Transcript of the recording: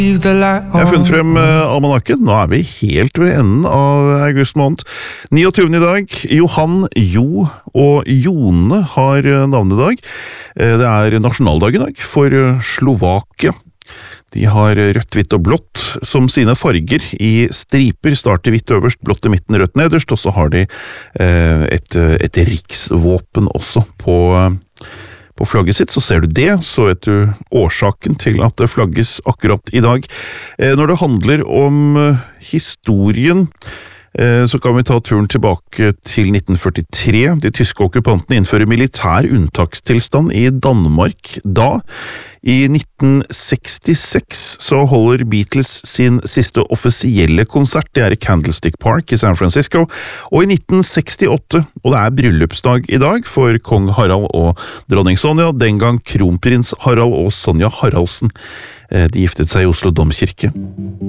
Jeg har funnet frem almanakken. Nå vi helt ved enden av august måned. 29. i dag. Johan, Jo og Jone har navnedag. Det nasjonaldag i dag for Slovakia. De har rødt, hvitt og blått som sine farger i striper. Starter hvitt øverst, blått i midten, rødt nederst, og så har de et riksvåpen også på flagget sitt. Så ser du det, så vet du årsaken til at det flagges akkurat i dag. Når det handler om historien, så kan vi ta turen tilbake til 1943. De tyske okkupantene innfører militær unntakstilstand i Danmark da. I 1966 så holder Beatles sin siste offisielle konsert, det i Candlestick Park i San Francisco, og i 1968, og det bryllupsdag i dag for kong Harald og dronning Sonja, den gang kronprins Harald og Sonja Haraldsen, de giftet seg i Oslo Domkirke.